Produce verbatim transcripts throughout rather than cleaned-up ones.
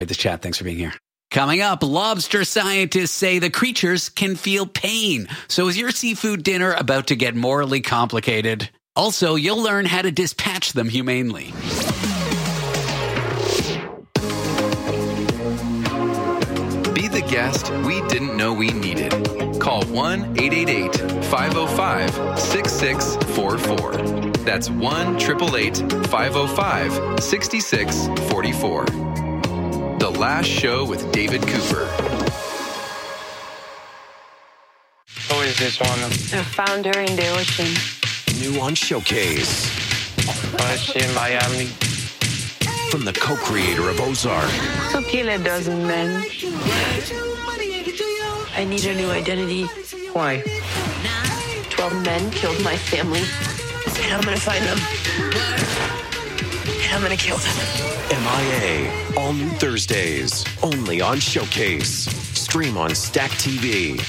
The chat, thanks for being here. Coming up, lobster scientists say the creatures can feel pain. So is your seafood dinner about to get morally complicated? Also, you'll learn how to dispatch them humanely. Be the guest we didn't know we needed. Call one eight eight eight, five oh five, six six four four. That's one eight eight eight, five oh five, six six four four. The Last Show with David Cooper. Who is this one? A founder in the ocean. New on Showcase. Why is she in Miami? From the co-creator of Ozark. To kill a dozen men. I need a new identity. Why? Twelve men killed my family. And I'm gonna find them. And I'm gonna kill them. M I A. All new Thursdays. Only on Showcase. Stream on Stack T V.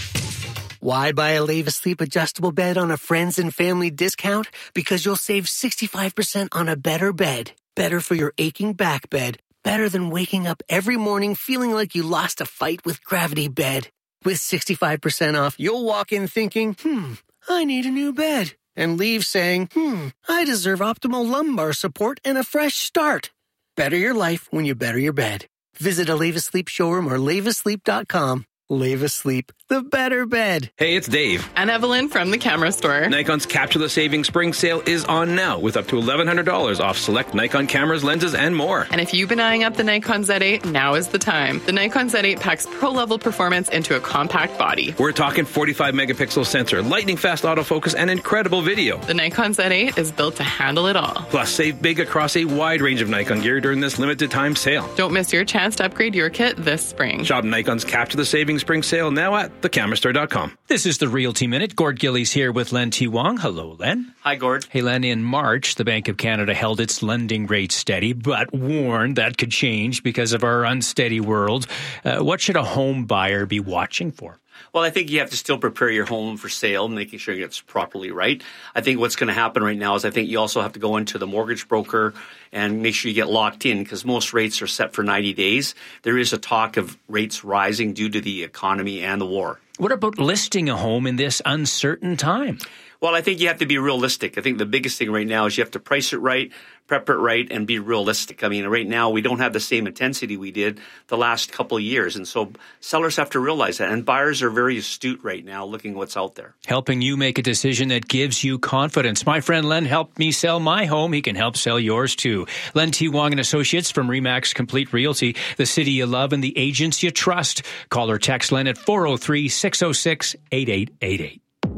Why buy a Leave Asleep adjustable bed on a friends and family discount? Because you'll save sixty-five percent on a better bed. Better for your aching back bed. Better than waking up every morning feeling like you lost a fight with Gravity Bed. With sixty-five percent off, you'll walk in thinking, hmm, I need a new bed. And leave saying, hmm, I deserve optimal lumbar support and a fresh start. Better your life when you better your bed. Visit a Leave Asleep showroom or leave asleep dot com. Leave Asleep, the better bed. Hey, it's Dave. And Evelyn from the Camera Store. Nikon's Capture the Savings Spring Sale is on now with up to eleven hundred dollars off select Nikon cameras, lenses, and more. And if you've been eyeing up the Nikon Z eight, now is the time. The Nikon Z eight packs pro-level performance into a compact body. We're talking forty-five megapixel sensor, lightning-fast autofocus, and incredible video. The Nikon Z eight is built to handle it all. Plus, save big across a wide range of Nikon gear during this limited-time sale. Don't miss your chance to upgrade your kit this spring. Shop Nikon's Capture the Savings Spring Sale now at the camera store dot com. This is the Realty Minute. Gord Gillies here with Len T. Wong. Hello, Len. Hi, Gord. Hey, Len, in March, the Bank of Canada held its lending rate steady, but warned that could change because of our unsteady world. Uh, what should a home buyer be watching for? Well, I think you have to still prepare your home for sale, making sure it's properly right. I think what's going to happen right now is I think you also have to go into the mortgage broker and make sure you get locked in because most rates are set for ninety days. There is a talk of rates rising due to the economy and the war. What about listing a home in this uncertain time? Well, I think you have to be realistic. I think the biggest thing right now is you have to price it right, prep it right, and be realistic. I mean, right now we don't have the same intensity we did the last couple of years. And so sellers have to realize that. And buyers are very astute right now looking what's out there. Helping you make a decision that gives you confidence. My friend Len helped me sell my home. He can help sell yours too. Len T. Wong and Associates from RE/MAX Complete Realty, the city you love and the agents you trust. Call or text Len at four oh three, six oh six, eight eight eight eight.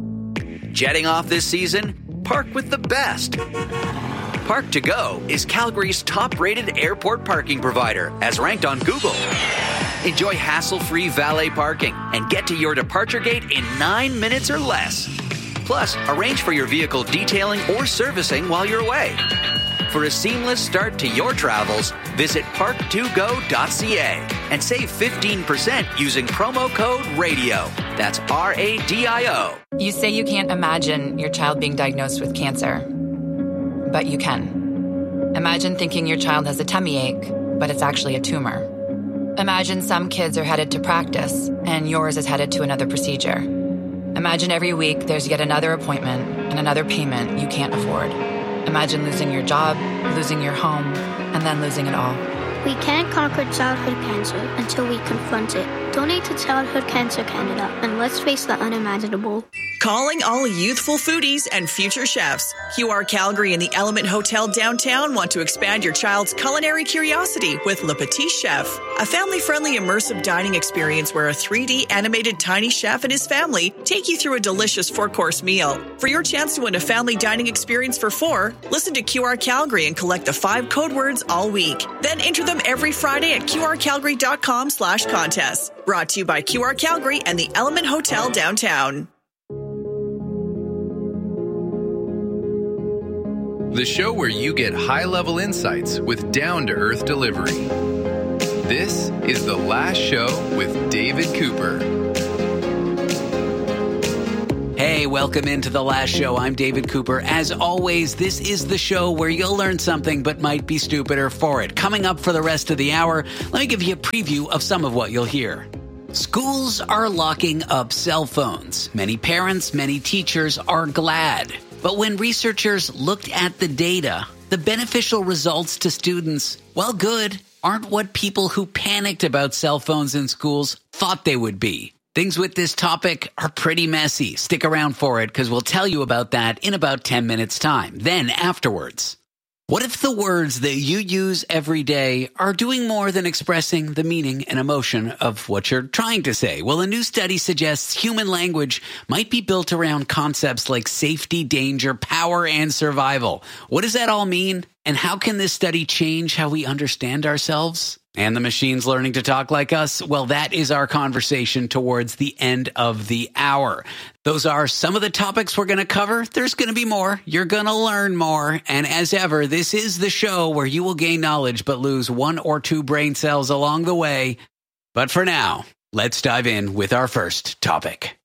Jetting off this season? Park with the best. Park to Go is Calgary's top-rated airport parking provider, as ranked on Google. Enjoy hassle-free valet parking and get to your departure gate in nine minutes or less. Plus, arrange for your vehicle detailing or servicing while you're away. For a seamless start to your travels, visit park to go dot c a and save fifteen percent using promo code RADIO. That's R A D I O. You say you can't imagine your child being diagnosed with cancer, but you can. Imagine thinking your child has a tummy ache, but it's actually a tumor. Imagine some kids are headed to practice, and yours is headed to another procedure. Imagine every week there's yet another appointment and another payment you can't afford. Imagine losing your job, losing your home, and then losing it all. We can't conquer childhood cancer until we confront it. Donate to Childhood Cancer Canada, and let's face the unimaginable. Calling all youthful foodies and future chefs. Q R Calgary and the Element Hotel downtown want to expand your child's culinary curiosity with Le Petit Chef, a family-friendly immersive dining experience where a three D animated tiny chef and his family take you through a delicious four-course meal. For your chance to win a family dining experience for four, listen to Q R Calgary and collect the five code words all week. Then enter them every Friday at Q R Calgary dot com slash contest. Brought to you by Q R Calgary and the Element Hotel downtown. The show where you get high-level insights with down-to-earth delivery. This is The Last Show with David Cooper. Hey, Hey, welcome into The Last Show. I'm David Cooper. As always, this is the show where you'll learn something but might be stupider for it. Coming up for the rest of the hour, let me give you a preview of some of what you'll hear. Schools are locking up cell phones. Many parents, many teachers are glad. But when researchers looked at the data, the beneficial results to students, while good, aren't what people who panicked about cell phones in schools thought they would be. Things with this topic are pretty messy. Stick around for it because we'll tell you about that in about ten minutes' time. Then afterwards, what if the words that you use every day are doing more than expressing the meaning and emotion of what you're trying to say? Well, a new study suggests human language might be built around concepts like safety, danger, power, and survival. What does that all mean? And how can this study change how we understand ourselves? And the machines learning to talk like us? Well, that is our conversation towards the end of the hour. Those are some of the topics we're going to cover. There's going to be more. You're going to learn more. And as ever, this is the show where you will gain knowledge but lose one or two brain cells along the way. But for now, let's dive in with our first topic.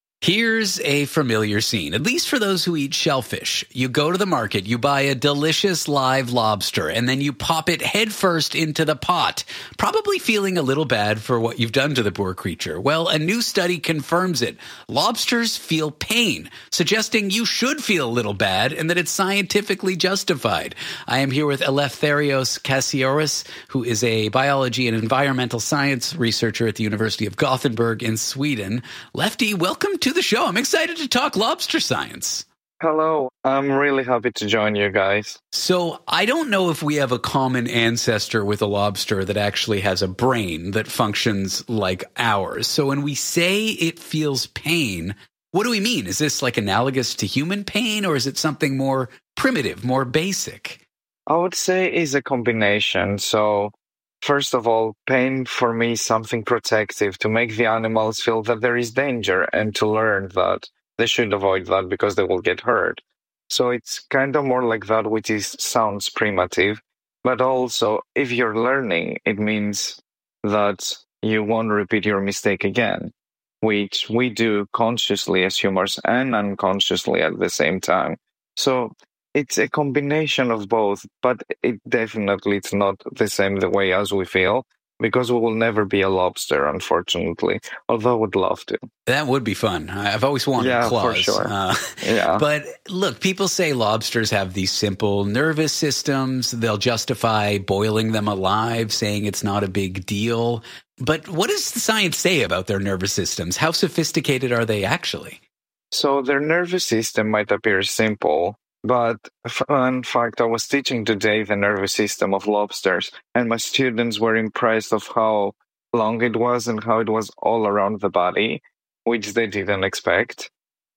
Here's a familiar scene, at least for those who eat shellfish. You go to the market, you buy a delicious live lobster, and then you pop it headfirst into the pot, probably feeling a little bad for what you've done to the poor creature. Well, a new study confirms it. Lobsters feel pain, suggesting you should feel a little bad and that it's scientifically justified. I am here with Eleftherios Kassiouris, who is a biology and environmental science researcher at the University of Gothenburg in Sweden. Lefty, welcome to the show. I'm excited to talk lobster science. Hello. I'm really happy to join you guys. So I don't know if we have a common ancestor with a lobster that actually has a brain that functions like ours. So when we say it feels pain, what do we mean? Is this like analogous to human pain, or is it something more primitive, more basic? I would say it's a combination. So first of all, pain for me is something protective to make the animals feel that there is danger and to learn that they should avoid that because they will get hurt. So it's kind of more like that, which is sounds primitive. But also, if you're learning, it means that you won't repeat your mistake again, which we do consciously as humans and unconsciously at the same time. So it's a combination of both, but it definitely it's not the same the way as we feel, because we will never be a lobster, unfortunately, although I would love to. That would be fun. I've always wanted yeah, claws. For sure. Uh, yeah. But look, people say lobsters have these simple nervous systems. They'll justify boiling them alive, saying it's not a big deal. But what does the science say about their nervous systems? How sophisticated are they actually? So their nervous system might appear simple, but in fact, I was teaching today the nervous system of lobsters, and my students were impressed of how long it was and how it was all around the body, which they didn't expect.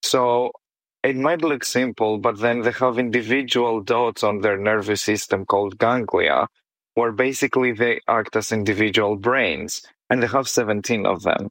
So it might look simple, but then they have individual dots on their nervous system called ganglia, where basically they act as individual brains, and they have seventeen of them.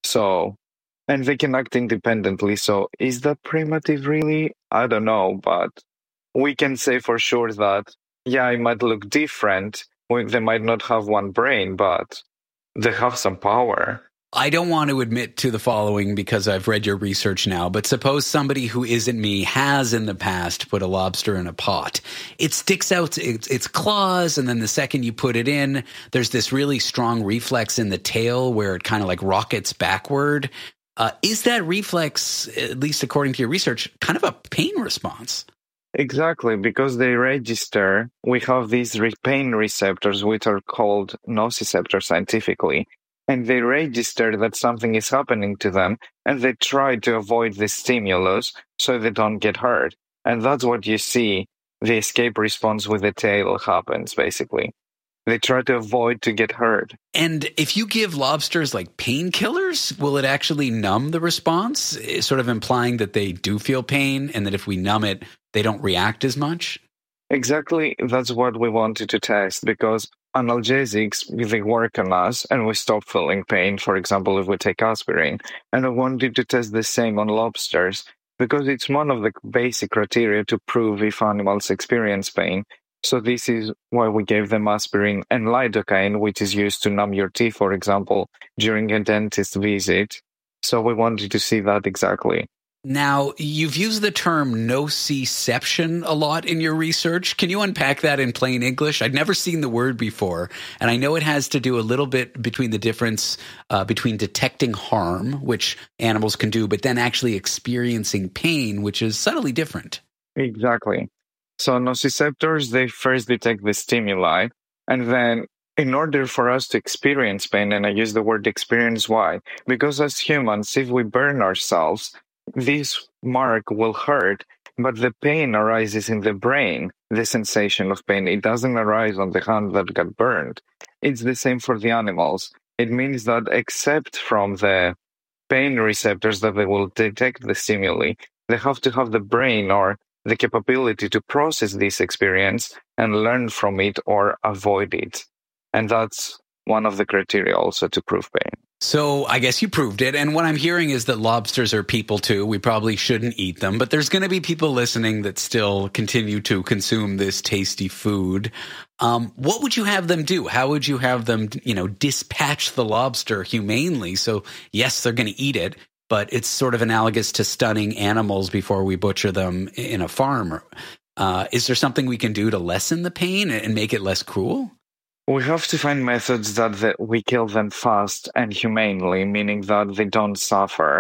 So, and they can act independently. So is that primitive really? I don't know, but we can say for sure that, yeah, it might look different. They might not have one brain, but they have some power. I don't want to admit to the following because I've read your research now, but suppose somebody who isn't me has in the past put a lobster in a pot. It sticks out its, its claws, and then the second you put it in, there's this really strong reflex in the tail where it kind of like rockets backward. Uh, is that reflex, at least according to your research, kind of a pain response? Exactly, because they register, we have these re- pain receptors, which are called nociceptors scientifically, and they register that something is happening to them, and they try to avoid the stimulus so they don't get hurt. And that's what you see, the escape response with the tail happens, basically. They try to avoid to get hurt. And if you give lobsters like painkillers, will it actually numb the response? Sort of implying that they do feel pain and that if we numb it, they don't react as much? Exactly. That's what we wanted to test because analgesics, they work on us and we stop feeling pain. For example, if we take aspirin. And I wanted to test the same on lobsters because it's one of the basic criteria to prove if animals experience pain. So this is why we gave them aspirin and lidocaine, which is used to numb your teeth, for example, during a dentist visit. So we wanted to see that exactly. Now, you've used the term nociception a lot in your research. Can you unpack that in plain English? I'd never seen the word before, and I know it has to do a little bit between the difference uh, between detecting harm, which animals can do, but then actually experiencing pain, which is subtly different. Exactly. So nociceptors, they first detect the stimuli, and then in order for us to experience pain, and I use the word experience, why? Because as humans, if we burn ourselves, this mark will hurt, but the pain arises in the brain, the sensation of pain. It doesn't arise on the hand that got burned. It's the same for the animals. It means that except from the pain receptors that they will detect the stimuli, they have to have the brain or the capability to process this experience and learn from it or avoid it. And that's one of the criteria also to prove pain. So I guess you proved it. And what I'm hearing is that lobsters are people too. We probably shouldn't eat them, but there's going to be people listening that still continue to consume this tasty food. Um, what would you have them do? How would you have them, you know, dispatch the lobster humanely? So yes, they're going to eat it, but it's sort of analogous to stunning animals before we butcher them in a farm. Uh, is there something we can do to lessen the pain and make it less cruel? We have to find methods that the, we kill them fast and humanely, meaning that they don't suffer.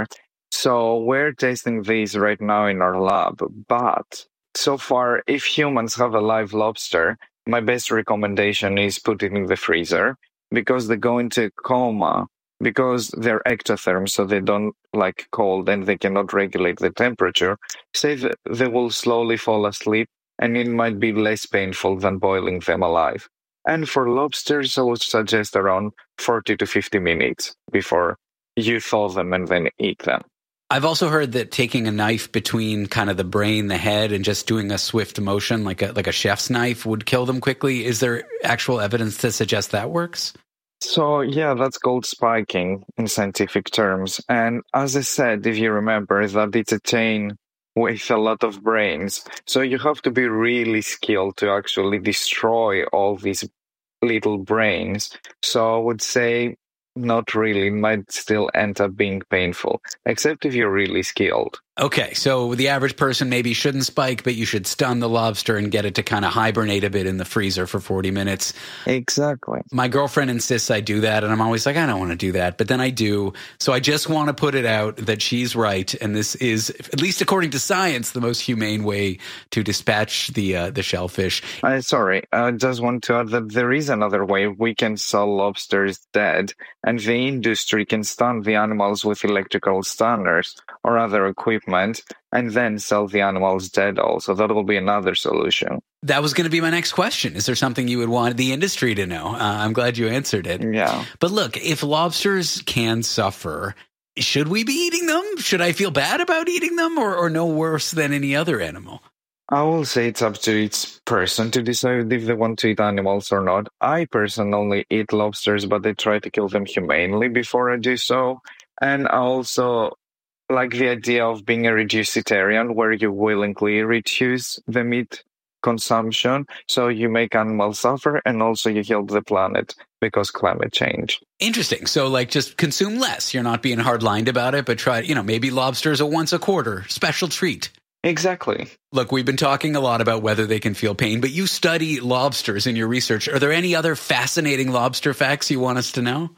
So we're testing these right now in our lab. But so far, if humans have a live lobster, my best recommendation is put it in the freezer because they go into coma because they're ectotherms, so they don't like cold and they cannot regulate the temperature. Say that they will slowly fall asleep and it might be less painful than boiling them alive. And for lobsters, I would suggest around forty to fifty minutes before you thaw them and then eat them. I've also heard that taking a knife between kind of the brain, the head, and just doing a swift motion like a like a chef's knife would kill them quickly. Is there actual evidence to suggest that works? So, yeah, that's called spiking in scientific terms. And as I said, if you remember, that it's a chain with a lot of brains. So you have to be really skilled to actually destroy all these little brains. So I would say not really. It might still end up being painful, except if you're really skilled. Okay, so the average person maybe shouldn't spike, but you should stun the lobster and get it to kind of hibernate a bit in the freezer for forty minutes. Exactly. My girlfriend insists I do that, and I'm always like, I don't want to do that, but then I do. So I just want to put it out that she's right, and this is, at least according to science, the most humane way to dispatch the uh, the shellfish. Uh, sorry, I just want to add that there is another way we can sell lobsters dead, and the industry can stun the animals with electrical stunners or other equipment, and then sell the animals dead also. That will be another solution. That was going to be my next question. Is there something you would want the industry to know? Uh, I'm glad you answered it. Yeah. But look, if lobsters can suffer, should we be eating them? Should I feel bad about eating them, or, or no worse than any other animal? I will say it's up to each person to decide if they want to eat animals or not. I personally eat lobsters, but I try to kill them humanely before I do so. And I also like the idea of being a reducitarian, where you willingly reduce the meat consumption, so you make animals suffer and also you help the planet because climate change. Interesting. So like just consume less. You're not being hard-lined about it, but try, you know, maybe lobsters a once a quarter special treat. Exactly. Look, we've been talking a lot about whether they can feel pain, but you study lobsters in your research. Are there any other fascinating lobster facts you want us to know?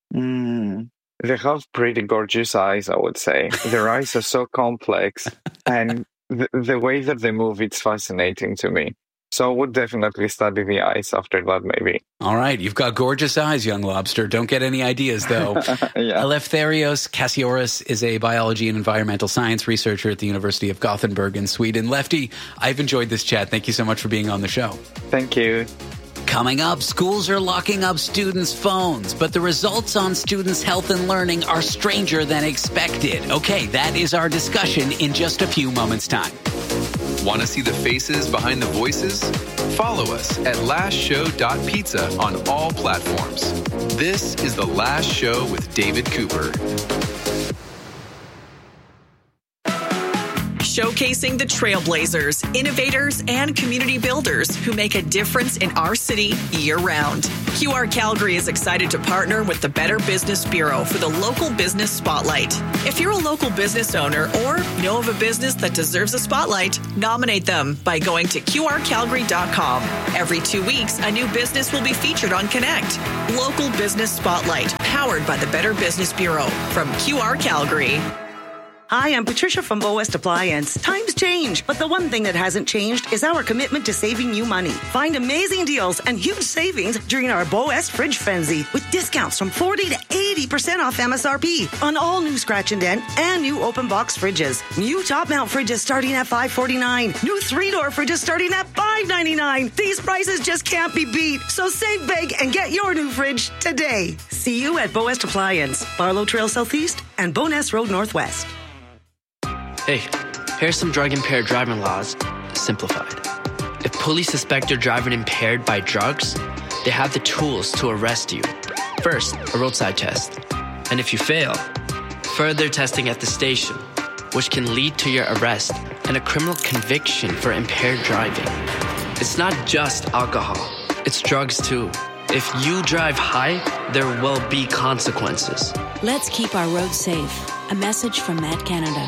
Mm. They have pretty gorgeous eyes, I would say. Their eyes are so complex, and the, the way that they move, it's fascinating to me. So I would definitely study the eyes after that, maybe. All right. You've got gorgeous eyes, young lobster. Don't get any ideas, though. Yeah. Eleftherios Kasioris is a biology and environmental science researcher at the University of Gothenburg in Sweden. Lefty, I've enjoyed this chat. Thank you so much for being on the show. Thank you. Coming up, schools are locking up students' phones, but the results on students' health and learning are stranger than expected. Okay, that is our discussion in just a few moments' time. Want to see the faces behind the voices? Follow us at last show dot pizza on all platforms. This is The Last Show with David Cooper. Showcasing the trailblazers, innovators, and community builders who make a difference in our city year-round. Q R Calgary is excited to partner with the Better Business Bureau for the Local Business Spotlight. If you're a local business owner or know of a business that deserves a spotlight, nominate them by going to Q R calgary dot com. Every two weeks, a new business will be featured on Connect. Local Business Spotlight, powered by the Better Business Bureau from Q R Calgary. Hi, I'm Patricia from Bow West Appliance. Times change, but the one thing that hasn't changed is our commitment to saving you money. Find amazing deals and huge savings during our Bow West Fridge Frenzy with discounts from forty to eighty percent off M S R P on all new Scratch and Dent and new open box fridges. New top mount fridges starting at five forty-nine. New three-door fridges starting at five ninety-nine. These prices just can't be beat. So save big and get your new fridge today. See you at Bow West Appliance, Barlow Trail Southeast and Bowness Road Northwest. Hey, here's some drug-impaired driving laws, simplified. If police suspect you're driving impaired by drugs, they have the tools to arrest you. First, a roadside test. And if you fail, further testing at the station, which can lead to your arrest and a criminal conviction for impaired driving. It's not just alcohol, it's drugs too. If you drive high, there will be consequences. Let's keep our roads safe. A message from Mad Canada.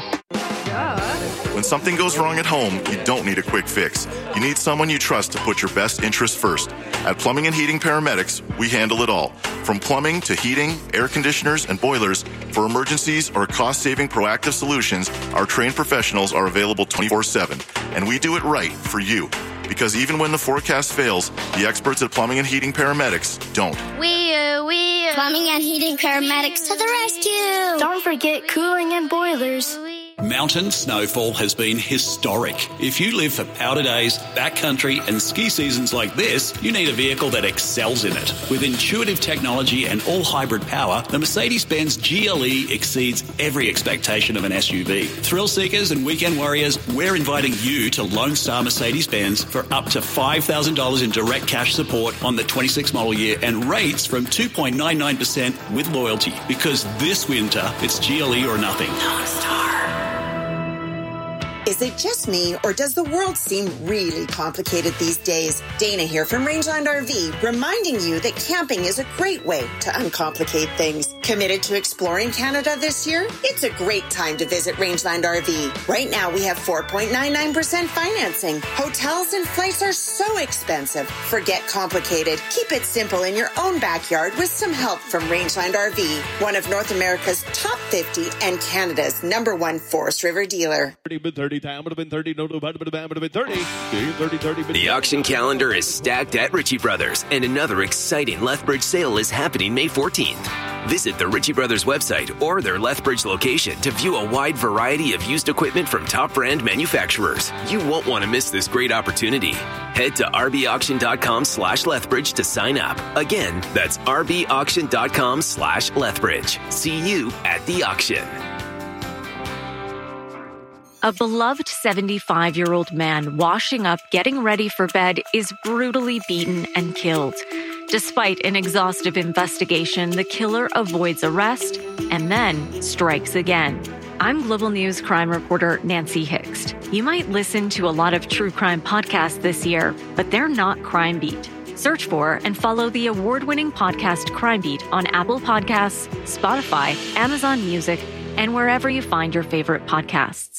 When something goes wrong at home, you don't need a quick fix. You need someone you trust to put your best interests first. At Plumbing and Heating Paramedics, we handle it all. From plumbing to heating, air conditioners, and boilers, for emergencies or cost-saving proactive solutions, our trained professionals are available twenty-four seven. And we do it right for you. Because even when the forecast fails, the experts at Plumbing and Heating Paramedics don't. We, uh, we, uh, Plumbing and Heating Paramedics to the rescue! Don't forget cooling and boilers. Mountain snowfall has been historic. If you live for powder days, backcountry and ski seasons like this, you need a vehicle that excels in it. With intuitive technology and all-hybrid power, the Mercedes-Benz G L E exceeds every expectation of an S U V. Thrill seekers and weekend warriors, we're inviting you to Lone Star Mercedes-Benz for up to five thousand dollars in direct cash support on the twenty-six model year and rates from two point nine nine percent with loyalty. Because this winter, it's G L E or nothing. Lone Star. Is it just me, or does the world seem really complicated these days? Dana here from Rangeland R V, reminding you that camping is a great way to uncomplicate things. Committed to exploring Canada this year? It's a great time to visit Rangeland R V. Right now, we have four point nine nine percent financing. Hotels and flights are so expensive. Forget complicated. Keep it simple in your own backyard with some help from Rangeland R V, one of North America's top fifty and Canada's number one Forest River dealer. The auction calendar is stacked at Ritchie Brothers, and another exciting Lethbridge sale is happening May fourteenth. Visit the Ritchie Brothers website or their Lethbridge location to view a wide variety of used equipment from top brand manufacturers. You won't want to miss this great opportunity. Head to rbauction.com slash Lethbridge to sign up. Again, that's rbauction.com slash Lethbridge. See you at the auction. A beloved seventy-five-year-old man washing up, getting ready for bed, is brutally beaten and killed. Despite an exhaustive investigation, the killer avoids arrest and then strikes again. I'm Global News crime reporter Nancy Hixt. You might listen to a lot of true crime podcasts this year, but they're not Crime Beat. Search for and follow the award-winning podcast Crime Beat on Apple Podcasts, Spotify, Amazon Music, and wherever you find your favorite podcasts.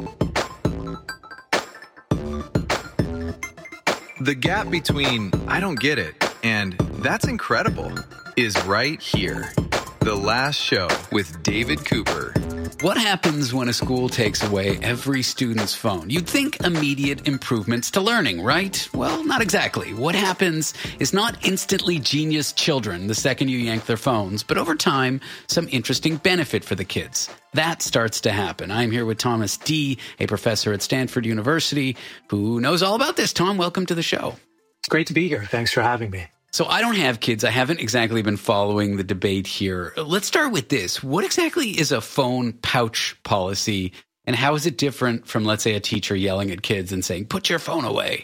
The gap between I don't get it and that's incredible is right here. The Last Show with David Cooper. What happens when a school takes away every student's phone? You'd think immediate improvements to learning, right? Well, not exactly. What happens is not instantly genius children the second you yank their phones, but over time, some interesting benefit for the kids. That starts to happen. I'm here with Thomas Dee, a professor at Stanford University, who knows all about this. Tom, welcome to the show. It's great to be here. Thanks for having me. So I don't have kids. I haven't exactly been following the debate here. Let's start with this. What exactly is a phone pouch policy, and how is it different from, let's say, a teacher yelling at kids and saying, put your phone away?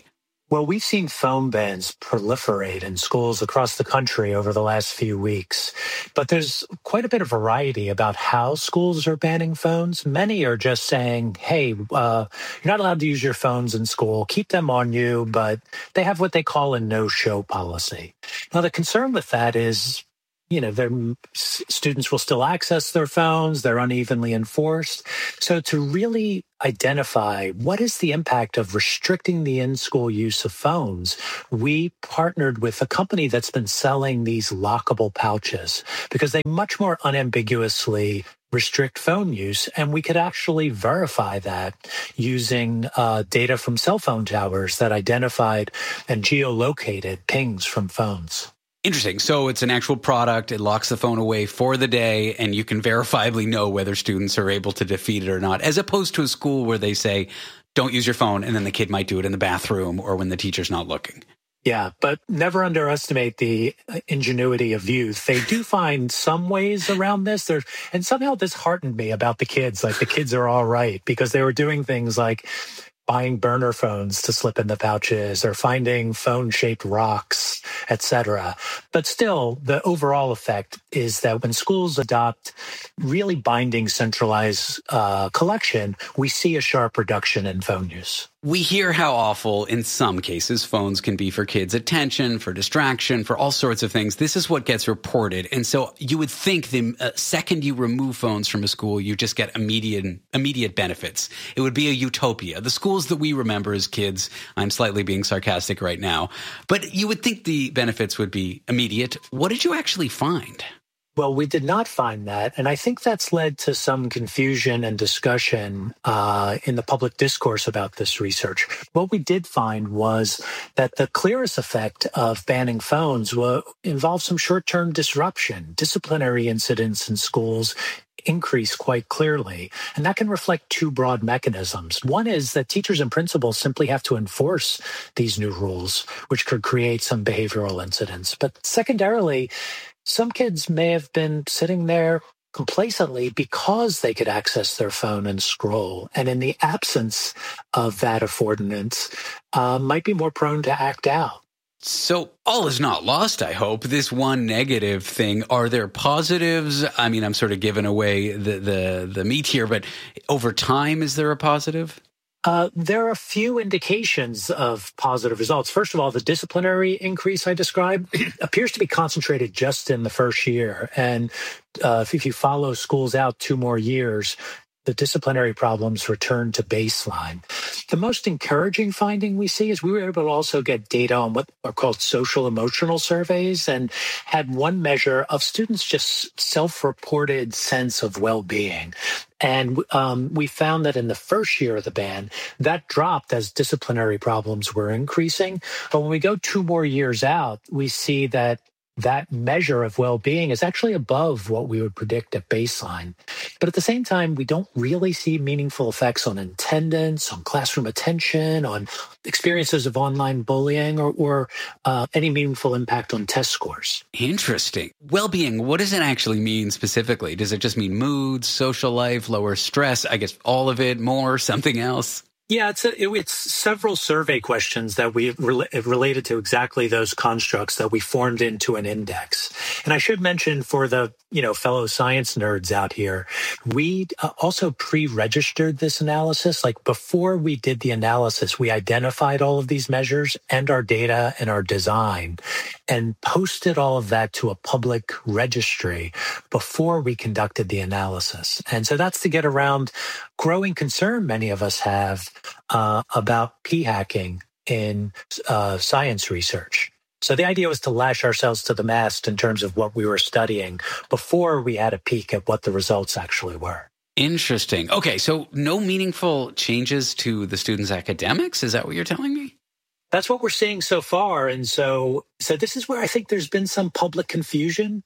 Well, we've seen phone bans proliferate in schools across the country over the last few weeks, but there's quite a bit of variety about how schools are banning phones. Many are just saying, hey, uh, you're not allowed to use your phones in school, keep them on you, but they have what they call a no-show policy. Now, the concern with that is, you know, their students will still access their phones. They're unevenly enforced. So to really identify what is the impact of restricting the in-school use of phones, we partnered with a company that's been selling these lockable pouches because they much more unambiguously restrict phone use. And we could actually verify that using uh, data from cell phone towers that identified and geolocated pings from phones. Interesting. So it's an actual product. It locks the phone away for the day, and you can verifiably know whether students are able to defeat it or not, as opposed to a school where they say, don't use your phone, and then the kid might do it in the bathroom or when the teacher's not looking. Yeah, but never underestimate the ingenuity of youth. They do find some ways around this. There, and somehow this heartened me about the kids. Like, the kids are all right because they were doing things like buying burner phones to slip in the pouches or finding phone-shaped rocks, et cetera. But still, the overall effect is that when schools adopt really binding centralized uh, collection, we see a sharp reduction in phone use. We hear how awful, in some cases, phones can be for kids' attention, for distraction, for all sorts of things. This is what gets reported. And so you would think the uh, second you remove phones from a school, you just get immediate immediate benefits. It would be a utopia. The schools that we remember as kids, I'm slightly being sarcastic right now, but you would think the benefits would be immediate. What did you actually find? Well, we did not find that, and I think that's led to some confusion and discussion uh, in the public discourse about this research. What we did find was that the clearest effect of banning phones will involve some short-term disruption. Disciplinary incidents in schools increase quite clearly, and that can reflect two broad mechanisms. One is that teachers and principals simply have to enforce these new rules, which could create some behavioral incidents. But secondarily, some kids may have been sitting there complacently because they could access their phone and scroll. And in the absence of that affordance, uh, might be more prone to act out. So all is not lost, I hope. This one negative thing, are there positives? I mean, I'm sort of giving away the, the, the meat here, but over time, is there a positive? Uh, there are a few indications of positive results. First of all, the disciplinary increase I described appears to be concentrated just in the first year. And uh, if you follow schools out two more years, the disciplinary problems return to baseline. The most encouraging finding we see is we were able to also get data on what are called social emotional surveys and had one measure of students' just self-reported sense of well-being. And um, we found that in the first year of the ban, that dropped as disciplinary problems were increasing. But when we go two more years out, we see that that measure of well-being is actually above what we would predict at baseline. But at the same time, we don't really see meaningful effects on attendance, on classroom attention, on experiences of online bullying, or, or uh, any meaningful impact on test scores. Interesting. Well-being, what does it actually mean specifically? Does it just mean mood, social life, lower stress? I guess all of it, more, something else? Yeah, it's a, it, it's several survey questions that we re- related to exactly those constructs that we formed into an index. And I should mention for the you know fellow science nerds out here, we uh, also pre-registered this analysis. Like before we did the analysis, we identified all of these measures and our data and our design, and posted all of that to a public registry before we conducted the analysis. And so that's to get around growing concern many of us have uh, about p-hacking in uh, science research. So the idea was to lash ourselves to the mast in terms of what we were studying before we had a peek at what the results actually were. Interesting. Okay, so no meaningful changes to the students' academics? Is that what you're telling me? That's what we're seeing so far. And so, so this is where I think there's been some public confusion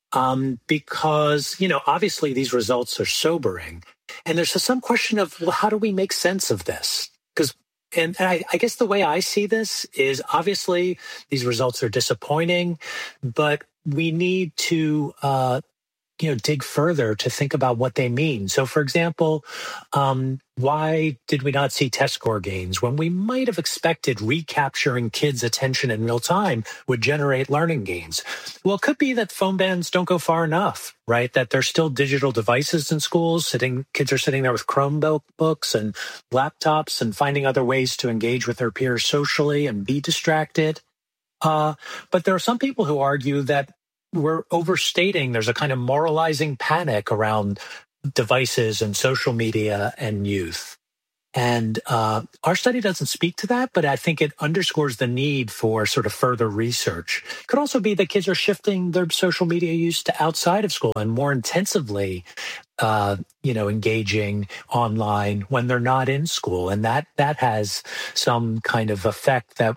um, because, you know, obviously these results are sobering. And there's some question of, well, how do we make sense of this? Because, and, and I, I guess the way I see this is obviously these results are disappointing, but we need to uh, you know, dig further to think about what they mean. So, for example, um, why did we not see test score gains when we might have expected recapturing kids' attention in real time would generate learning gains? Well, it could be that phone bans don't go far enough, right? That there's still digital devices in schools. Sitting, kids are sitting there with Chromebooks and laptops and finding other ways to engage with their peers socially and be distracted. Uh, but there are some people who argue that we're overstating. There's a kind of moralizing panic around devices and social media and youth. And uh, our study doesn't speak to that, but I think it underscores the need for sort of further research. It could also be that kids are shifting their social media use to outside of school and more intensively, uh, you know, engaging online when they're not in school. And that that has some kind of effect that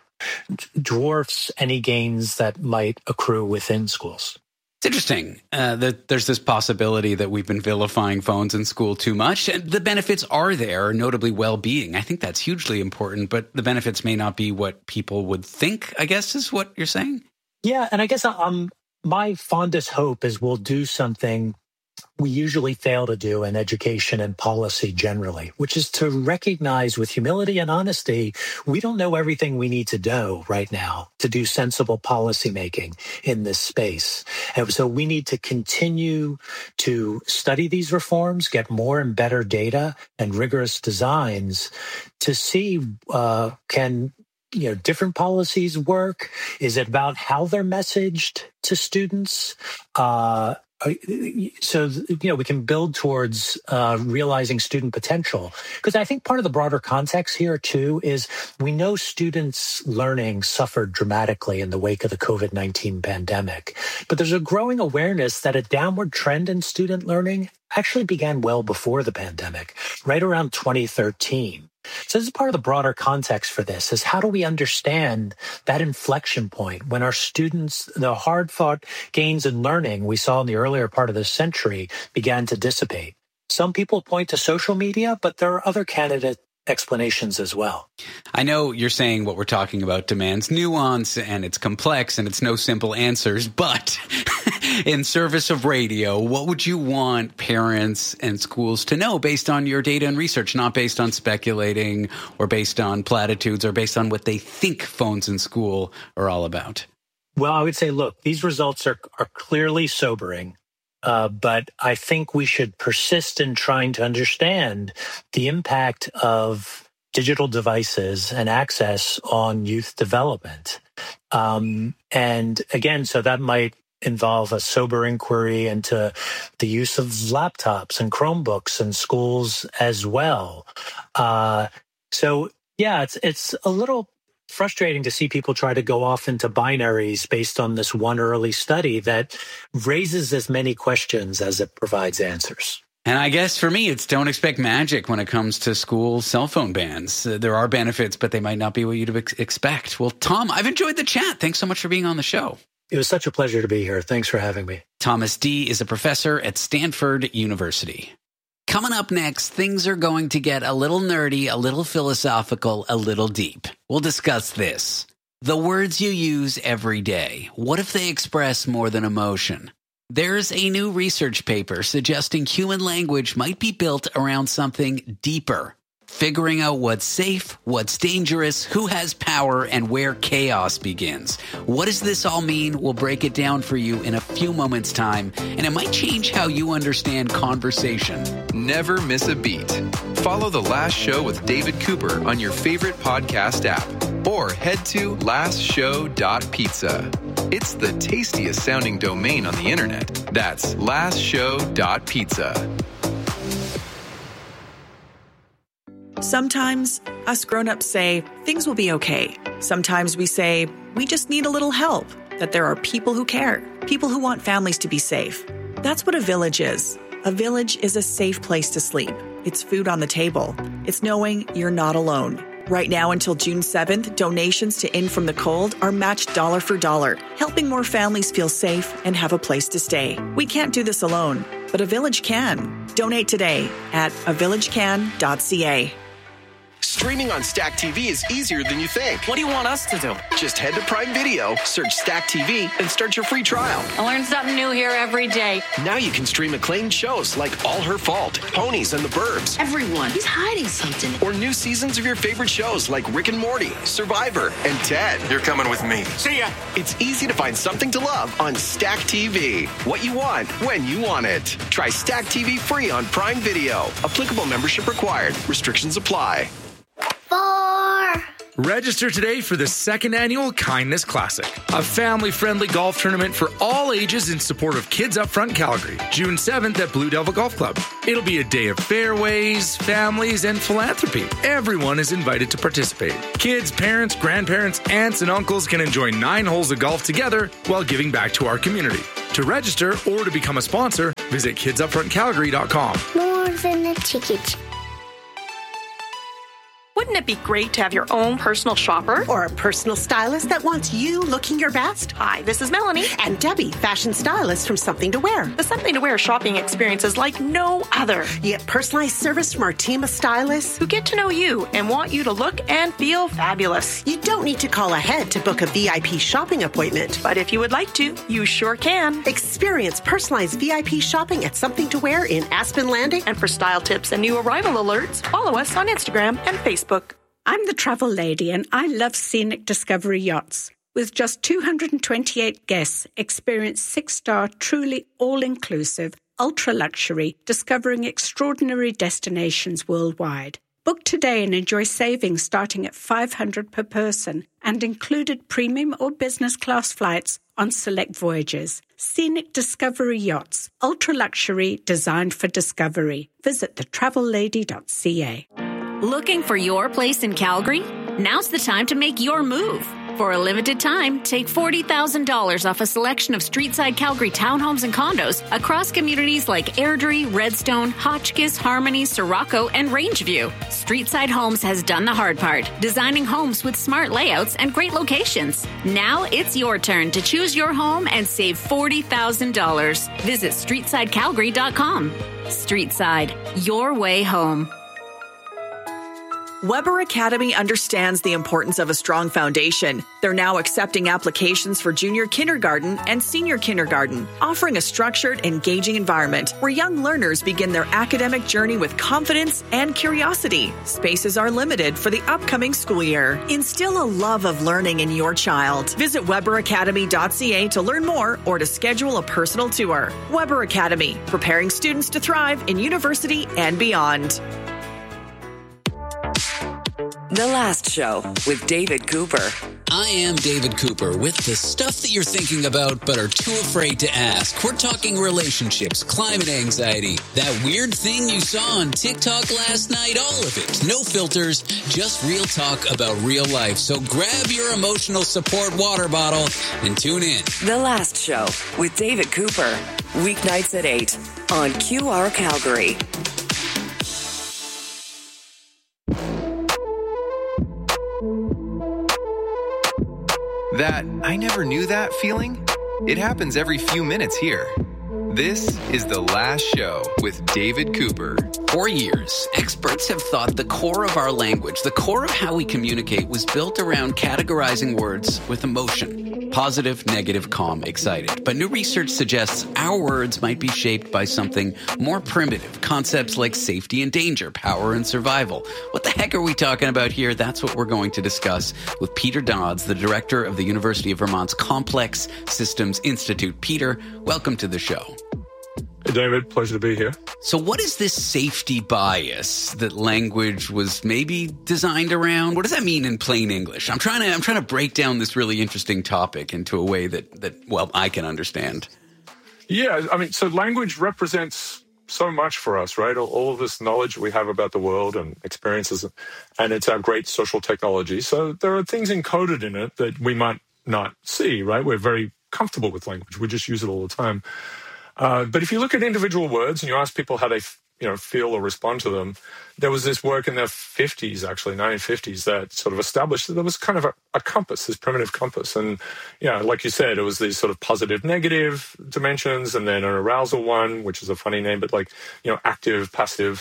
dwarfs any gains that might accrue within schools. It's interesting uh, that there's this possibility that we've been vilifying phones in school too much. And the benefits are there, notably well-being. I think that's hugely important, but the benefits may not be what people would think, I guess, is what you're saying? Yeah, and I guess um, my fondest hope is we'll do something we usually fail to do in education and policy generally, which is to recognize with humility and honesty, we don't know everything we need to know right now to do sensible policymaking in this space. And so we need to continue to study these reforms, get more and better data and rigorous designs to see uh, can you know, different policies work? Is it about how they're messaged to students? Uh, So, you know, we can build towards uh, realizing student potential. Because I think part of the broader context here, too, is we know students' learning suffered dramatically in the wake of the COVID nineteen pandemic. But there's a growing awareness that a downward trend in student learning actually began well before the pandemic, right around twenty thirteen. So this is part of the broader context for this, is how do we understand that inflection point when our students, the hard-fought gains in learning we saw in the earlier part of the century began to dissipate? Some people point to social media, but there are other candidate explanations as well. I know you're saying what we're talking about demands nuance and it's complex and it's no simple answers, but in service of radio, what would you want parents and schools to know based on your data and research, not based on speculating or based on platitudes or based on what they think phones in school are all about? Well, I would say, look, these results are, are clearly sobering. Uh, but I think we should persist in trying to understand the impact of digital devices and access on youth development. Um, and again, so that might involve a sober inquiry into the use of laptops and Chromebooks in schools as well. Uh, so, yeah, it's it's a little frustrating to see people try to go off into binaries based on this one early study that raises as many questions as it provides answers. And I guess for me, it's don't expect magic when it comes to school cell phone bans. Uh, there are benefits, but they might not be what you'd ex- expect. Well, Tom, I've enjoyed the chat. Thanks so much for being on the show. It was such a pleasure to be here. Thanks for having me. Thomas Dee is a professor at Stanford University. Coming up next, things are going to get a little nerdy, a little philosophical, a little deep. We'll discuss this. The words you use every day, what if they express more than emotion? There's a new research paper suggesting human language might be built around something deeper. Figuring out what's safe, what's dangerous, who has power, and where chaos begins. What does this all mean? We'll break it down for you in a few moments' time, and it might change how you understand conversation. Never miss a beat. Follow The Last Show with David Cooper on your favorite podcast app, or head to last show dot pizza. It's the tastiest sounding domain on the internet. That's last show dot pizza. Sometimes us grown-ups say things will be okay. Sometimes we say we just need a little help, that there are people who care, people who want families to be safe. That's what a village is. A village is a safe place to sleep. It's food on the table. It's knowing you're not alone. Right now until June seventh, donations to In From the Cold are matched dollar for dollar, helping more families feel safe and have a place to stay. We can't do this alone, but a village can. Donate today at a village can dot c a. Streaming on Stack T V is easier than you think. What do you want us to do? Just head to Prime Video, search Stack T V, and start your free trial. I learn something new here every day. Now you can stream acclaimed shows like All Her Fault, Ponies and the Burbs. Everyone, he's hiding something. Or new seasons of your favorite shows like Rick and Morty, Survivor, and Ted. You're coming with me. See ya. It's easy to find something to love on Stack T V. What you want, when you want it. Try Stack T V free on Prime Video. Applicable membership required. Restrictions apply. Four. Register today for the second annual Kindness Classic, a family-friendly golf tournament for all ages in support of Kids Up Front Calgary, June seventh at Blue Devil Golf Club. It'll be a day of fairways, families, and philanthropy. Everyone is invited to participate. Kids, parents, grandparents, aunts, and uncles can enjoy nine holes of golf together while giving back to our community. To register or to become a sponsor, visit kids up front calgary dot com. More than a ticket. Wouldn't it be great to have your own personal shopper? Or a personal stylist that wants you looking your best? Hi, this is Melanie. And Debbie, fashion stylist from Something to Wear. The Something to Wear shopping experience is like no other. You get personalized service from our team of stylists who get to know you and want you to look and feel fabulous. You don't need to call ahead to book a V I P shopping appointment. But if you would like to, you sure can. Experience personalized V I P shopping at Something to Wear in Aspen Landing. And for style tips and new arrival alerts, follow us on Instagram and Facebook. I'm the travel lady and I love Scenic Discovery Yachts. With just two hundred twenty-eight guests, experience six-star, truly all-inclusive, ultra-luxury, discovering extraordinary destinations worldwide. Book today and enjoy savings starting at five hundred dollars per person and included premium or business class flights on select voyages. Scenic Discovery Yachts, ultra-luxury, designed for discovery. Visit the travel lady dot c a. Looking for your place in Calgary? Now's the time to make your move. For a limited time, take forty thousand dollars off a selection of Streetside Calgary townhomes and condos across communities like Airdrie, Redstone, Hotchkiss, Harmony, Sirocco, and Rangeview. Streetside Homes has done the hard part, designing homes with smart layouts and great locations. Now it's your turn to choose your home and save forty thousand dollars. Visit streetside calgary dot com. Streetside, your way home. Weber Academy understands the importance of a strong foundation. They're now accepting applications for junior kindergarten and senior kindergarten, offering a structured, engaging environment where young learners begin their academic journey with confidence and curiosity. Spaces are limited for the upcoming school year. Instill a love of learning in your child. Visit weber academy dot c a to learn more or to schedule a personal tour. Weber Academy, preparing students to thrive in university and beyond. The Last Show with David Cooper. I am David Cooper with the stuff that you're thinking about but are too afraid to ask. We're talking relationships, climate anxiety, that weird thing you saw on TikTok last night, all of it. No filters, just real talk about real life. So grab your emotional support water bottle and tune in. The Last Show with David Cooper. Weeknights at eight on Q R Calgary. That I never knew that feeling? It happens every few minutes here. This is The Last Show with David Cooper. For years, experts have thought the core of our language, the core of how we communicate, was built around categorizing words with emotion. Positive, negative, calm, excited. But new research suggests our words might be shaped by something more primitive. Concepts like safety and danger, power and survival. What the heck are we talking about here? That's what we're going to discuss with Peter Dodds, the director of the University of Vermont's Complex Systems Institute. Peter, welcome to the show. Hey, David. Pleasure to be here. So what is this safety bias that language was maybe designed around? What does that mean in plain English? I'm trying to I'm trying to break down this really interesting topic into a way that, that well, I can understand. Yeah, I mean, so language represents so much for us, right? All, all of this knowledge we have about the world and experiences, and it's our great social technology. So there are things encoded in it that we might not see, right? We're very comfortable with language. We just use it all the time. Uh, but if you look at individual words and you ask people how they, you know, feel or respond to them, there was this work in the fifties, actually, nineteen fifties, that sort of established that there was kind of a, a compass, this primitive compass. And, you know, like you said, it was these sort of positive, negative dimensions, and then an arousal one, which is a funny name, but like, you know, active, passive.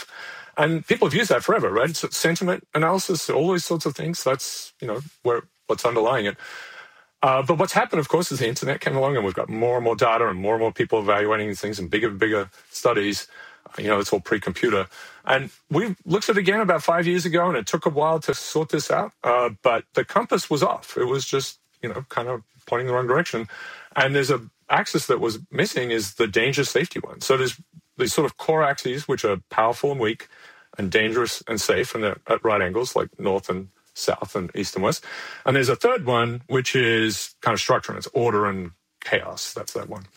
And people have used that forever, right? So sentiment analysis, all these sorts of things, that's, you know, where what's underlying it. Uh, but what's happened, of course, is the internet came along and we've got more and more data and more and more people evaluating these things and bigger and bigger studies. You know, it's all pre-computer. And we looked at it again about five years ago, and it took a while to sort this out. Uh, but the compass was off. It was just, you know, kind of pointing the wrong direction. And there's a axis that was missing is the danger safety one. So there's these sort of core axes, which are powerful and weak and dangerous and safe, and they're at right angles, like north and south and east and west. And there's a third one, which is kind of structure, and it's order and chaos. That's that one.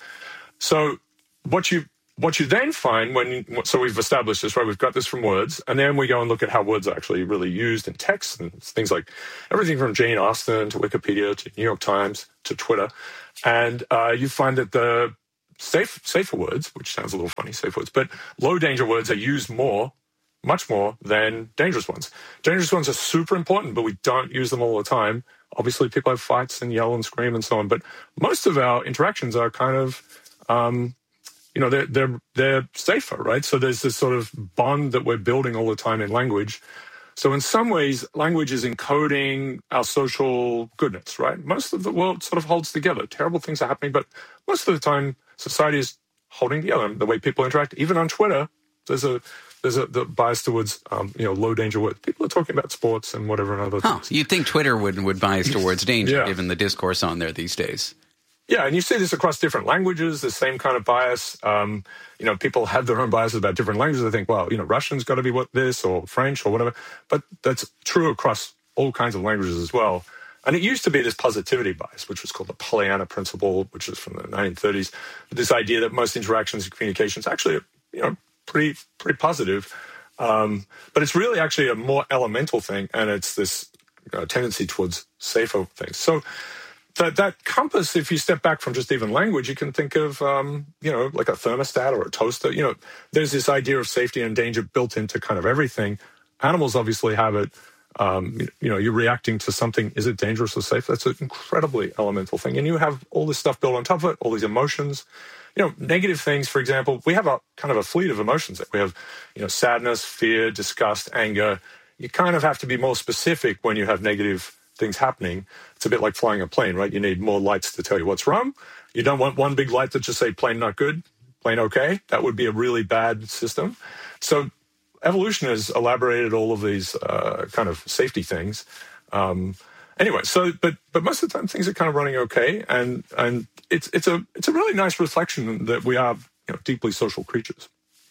So what you what you then find when you, so we've established this, right? We've got this from words, and then we go and look at how words are actually really used in text and things like everything from Jane Austen to Wikipedia to New York Times to Twitter. And uh, you find that the safe safer words, which sounds a little funny, safe words, but low danger words are used more, much more than dangerous ones. Dangerous ones are super important, but we don't use them all the time. Obviously, people have fights and yell and scream and so on, but most of our interactions are kind of, um, you know, they're, they're, they're safer, right? So there's this sort of bond that we're building all the time in language. So in some ways, language is encoding our social goodness, right? Most of the world sort of holds together. Terrible things are happening, but most of the time, society is holding together. The way people interact, even on Twitter, there's a there's a the bias towards um, you know, low danger words. People are talking about sports and whatever and other huh. things. You'd think Twitter would would bias towards danger, yeah. given the discourse on there these days. Yeah, and you see this across different languages, the same kind of bias. Um, you know, people have their own biases about different languages. They think, well, you know, Russian's got to be what this or French or whatever. But that's true across all kinds of languages as well. And it used to be this positivity bias, which was called the Pollyanna principle, which is from the nineteen thirties. This idea that most interactions and communications actually are, you know, pretty pretty positive. Um, but it's really actually a more elemental thing, and it's this uh, tendency towards safer things. So that, that compass, if you step back from just even language, you can think of, um, you know, like a thermostat or a toaster. You know, there's this idea of safety and danger built into kind of everything. Animals obviously have it. Um, you know, you're reacting to something. Is it dangerous or safe? That's an incredibly elemental thing. And you have all this stuff built on top of it, all these emotions. You know, negative things, for example, we have a kind of a fleet of emotions. We have, you know, sadness, fear, disgust, anger. You kind of have to be more specific when you have negative things happening. It's a bit like flying a plane, right? You need more lights to tell you what's wrong. You don't want one big light that just say plane not good, plane okay. That would be a really bad system. So evolution has elaborated all of these uh, kind of safety things. Um, anyway, so but but most of the time things are kind of running okay, and and it's it's a it's a really nice reflection that we are, you know, deeply social creatures.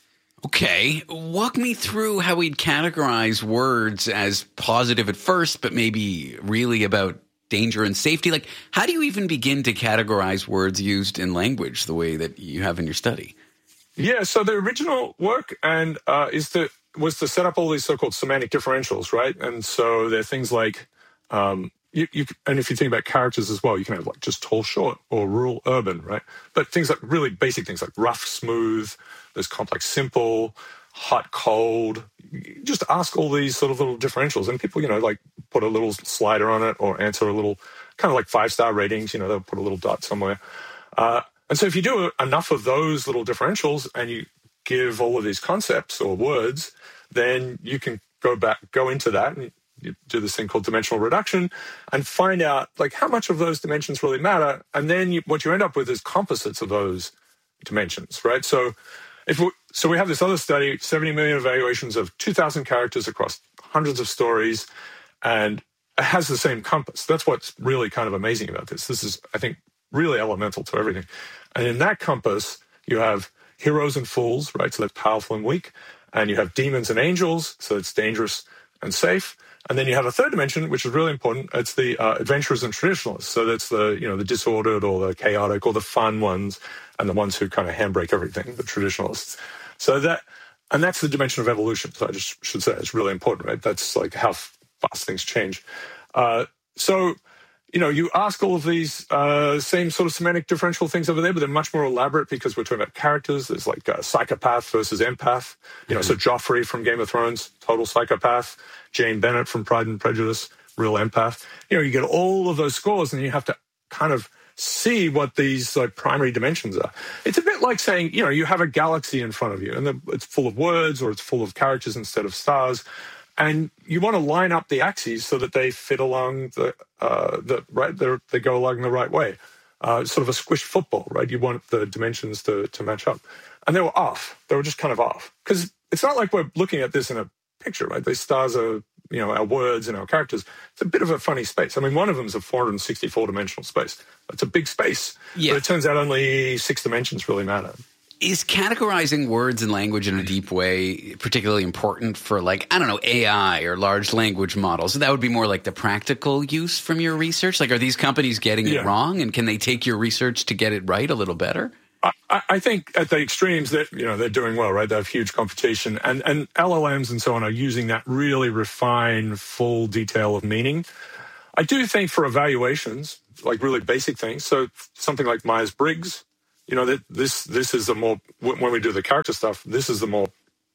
Okay, walk me through how we'd categorize words as positive at first, but maybe really about danger and safety. Like, how do you even begin to categorize words used in language the way that you have in your study? Yeah, so the original work and uh, is to was to set up all these so-called semantic differentials, right? And so there are things like, um, you, you, and if you think about characters as well, you can have like just tall, short, or rural, urban, right? But things like really basic things like rough, smooth, there's complex, simple, hot, cold. You just ask all these sort of little differentials, and people, you know, like put a little slider on it or answer a little, kind of like five-star ratings, you know, they'll put a little dot somewhere. Uh, and so if you do enough of those little differentials and you give all of these concepts or words, then you can go back, go into that and you do this thing called dimensional reduction and find out like how much of those dimensions really matter. And then you, what you end up with is composites of those dimensions, right? So if we, so we have this other study, seventy million evaluations of two thousand characters across hundreds of stories, and it has the same compass. That's what's really kind of amazing about this. This is, I think, really elemental to everything. And in that compass, you have heroes and fools, right? So that's powerful and weak. And you have demons and angels, so it's dangerous and safe. And then you have a third dimension, which is really important. It's the uh, adventurers and traditionalists. So that's the, you know, the disordered or the chaotic or the fun ones, and the ones who kind of handbrake everything, the traditionalists. So that, and that's the dimension of evolution. So I just should say it's really important, right? That's like how fast things change. Uh, so, you know, you ask all of these uh, same sort of semantic differential things over there, but they're much more elaborate because we're talking about characters. There's like a psychopath versus empath. You know, mm-hmm. So Joffrey from Game of Thrones, total psychopath. Jane Bennett from Pride and Prejudice, real empath. You know, you get all of those scores and you have to kind of see what these like primary dimensions are. It's a bit like saying, you know, you have a galaxy in front of you and it's full of words or it's full of characters instead of stars. And you want to line up the axes so that they fit along the, uh, the right, they go along the right way. Uh, sort of a squished football, right? You want the dimensions to, to match up. And they were off. They were just kind of off. Because it's not like we're looking at this in a picture, right? These stars are, you know, our words and our characters. It's a bit of a funny space. I mean, one of them is a four hundred sixty-four dimensional space. It's a big space. Yeah. But it turns out only six dimensions really matter. Is categorizing words and language in a deep way particularly important for, like, I don't know, A I or large language models? So that would be more like the practical use from your research? Like, are these companies getting yeah. it wrong? And can they take your research to get it right a little better? I, I think at the extremes that, you know, they're doing well, right? They have huge competition. And, and L L Ms and so on are using that really refined, full detail of meaning. I do think for evaluations, like really basic things, so something like Myers-Briggs, you know, that this this is the more, when we do the character stuff, this is the more,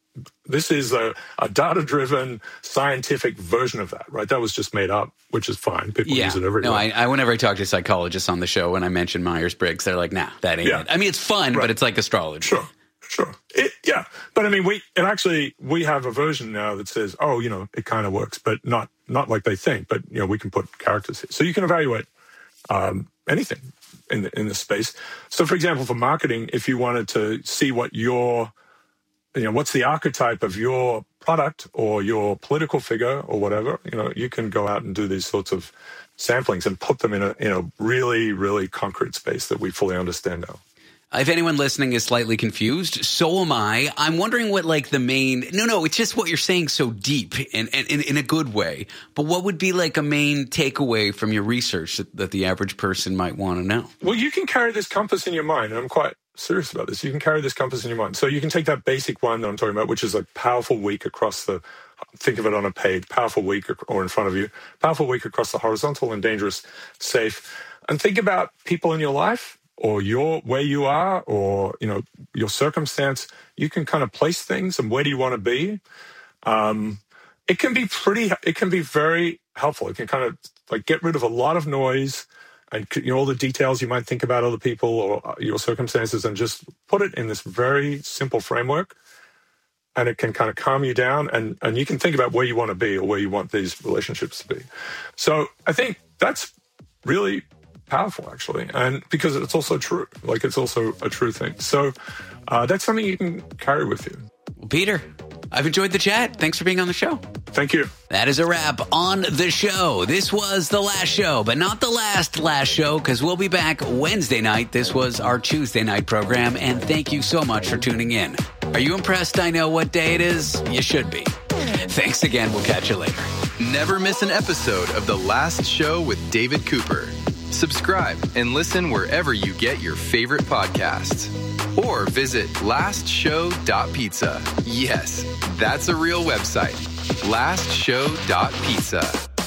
this is a, a data-driven scientific version of that, right? That was just made up, which is fine. People yeah. use it everywhere. No, I, I, whenever I talk to psychologists on the show, when I mention Myers-Briggs, they're like, nah, that ain't yeah. it. I mean, it's fun, right. but it's like astrology. Sure, sure. It, yeah. But I mean, we, it actually, we have a version now that says, oh, you know, it kind of works, but not, not like they think, but, you know, we can put characters here. So you can evaluate um, anything in the, in this space. So, for example, for marketing, if you wanted to see what your, you know, what's the archetype of your product or your political figure or whatever, you know, you can go out and do these sorts of samplings and put them in a, in a really, really concrete space that we fully understand now. If anyone listening is slightly confused, so am I. I'm wondering what, like, the main – no, no, it's just what you're saying so deep and in, in, in a good way. But what would be, like, a main takeaway from your research that, that the average person might want to know? Well, you can carry this compass in your mind, and I'm quite serious about this. You can carry this compass in your mind. So you can take that basic one that I'm talking about, which is a powerful week across the – think of it on a page, powerful week or in front of you, powerful week across the horizontal and dangerous, safe. And think about people in your life, or your where you are, or, you know, your circumstance. You can kind of place things and where do you want to be. Um, it can be pretty, it can be very helpful. It can kind of like get rid of a lot of noise and, you know, all the details you might think about other people or your circumstances, and just put it in this very simple framework. And it can kind of calm you down, and, and you can think about where you want to be or where you want these relationships to be. So I think that's really powerful, actually, and because it's also true, like it's also a true thing. So uh, that's something you can carry with you. Well, Peter, I've enjoyed the chat. Thanks for being on the show. Thank you. That is a wrap on the show. This was the last show, but not the last last show, because we'll be back Wednesday night. This was our Tuesday night program, and thank you so much for tuning in. Are you impressed I know what day it is? You should be. Thanks again. We'll catch you later. Never miss an episode of The Last Show with David Cooper. Subscribe and listen wherever you get your favorite podcasts. Or visit last show dot pizza. Yes, that's a real website. last show dot pizza.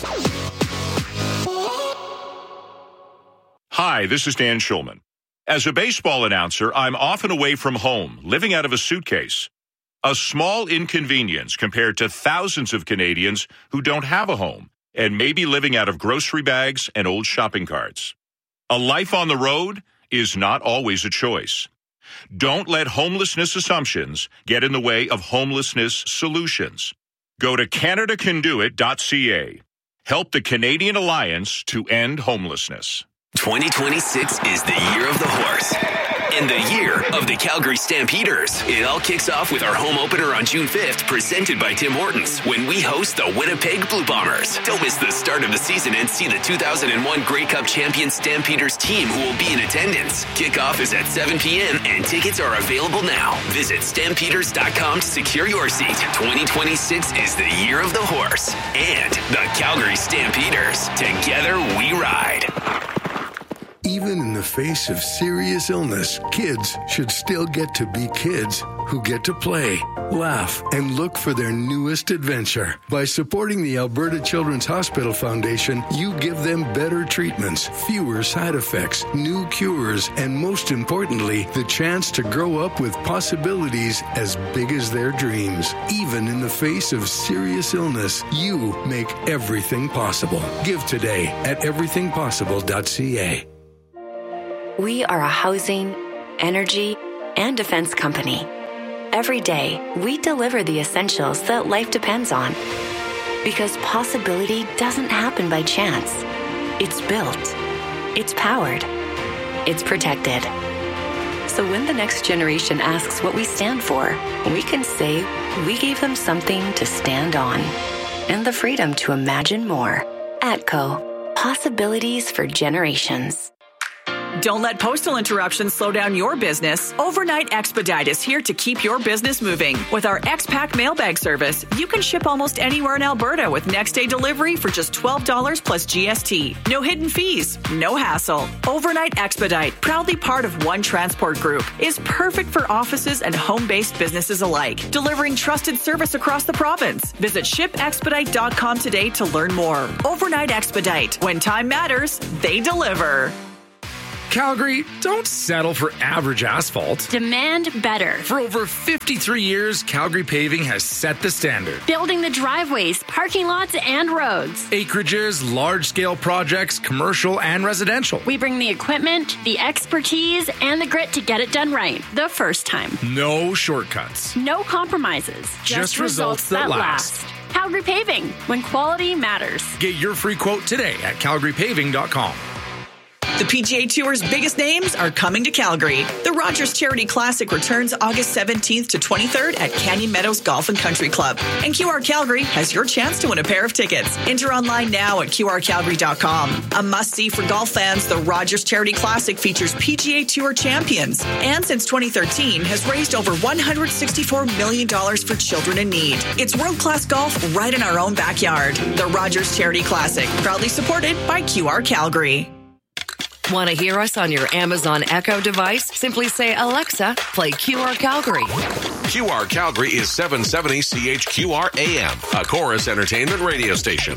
Hi, this is Dan Schulman. As a baseball announcer, I'm often away from home, living out of a suitcase. A small inconvenience compared to thousands of Canadians who don't have a home and may be living out of grocery bags and old shopping carts. A life on the road is not always a choice. Don't let homelessness assumptions get in the way of homelessness solutions. Go to Canada Can Do It dot C A. Help the Canadian Alliance to End Homelessness. twenty twenty-six is the year of the horse. And the year of the Calgary Stampeders. It all kicks off with our home opener on June fifth, presented by Tim Hortons, when we host the Winnipeg Blue Bombers. Don't miss the start of the season and see the two thousand one Grey Cup champion Stampeders team who will be in attendance. Kickoff is at seven p.m. and tickets are available now. Visit stampeders dot com to secure your seat. twenty twenty-six is the year of the horse and the Calgary Stampeders. Together we ride. Even in the face of serious illness, kids should still get to be kids who get to play, laugh, and look for their newest adventure. By supporting the Alberta Children's Hospital Foundation, you give them better treatments, fewer side effects, new cures, and most importantly, the chance to grow up with possibilities as big as their dreams. Even in the face of serious illness, you make everything possible. Give today at everything possible dot c a. We are a housing, energy, and defense company. Every day, we deliver the essentials that life depends on. Because possibility doesn't happen by chance. It's built. It's powered. It's protected. So when the next generation asks what we stand for, we can say we gave them something to stand on. And the freedom to imagine more. ATCO. Possibilities for generations. Don't let postal interruptions slow down your business. Overnight Expedite is here to keep your business moving. With our X-Pack mailbag service, you can ship almost anywhere in Alberta with next-day delivery for just twelve dollars plus G S T. No hidden fees, no hassle. Overnight Expedite, proudly part of One Transport Group, is perfect for offices and home-based businesses alike, delivering trusted service across the province. Visit ship expedite dot com today to learn more. Overnight Expedite. When time matters, they deliver. Calgary, don't settle for average asphalt. Demand better. For over fifty-three years, Calgary Paving has set the standard. Building the driveways, parking lots, and roads. Acreages, large-scale projects, commercial and residential. We bring the equipment, the expertise, and the grit to get it done right the first time. No shortcuts. No compromises. Just, Just results, results that, that last. last. Calgary Paving, when quality matters. Get your free quote today at calgary paving dot com. The P G A Tour's biggest names are coming to Calgary. The Rogers Charity Classic returns August seventeenth to twenty-third at Canyon Meadows Golf and Country Club. And Q R Calgary has your chance to win a pair of tickets. Enter online now at q r calgary dot com. A must-see for golf fans, the Rogers Charity Classic features P G A Tour champions. And since twenty thirteen, has raised over one hundred sixty-four million dollars for children in need. It's world-class golf right in our own backyard. The Rogers Charity Classic, proudly supported by Q R Calgary. Want to hear us on your Amazon Echo device? Simply say, Alexa, play Q R Calgary. Q R Calgary is seven seventy C H Q R A M, a Chorus Entertainment radio station.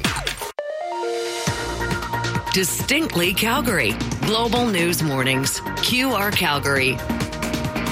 Distinctly Calgary. Global News Mornings. Q R Calgary.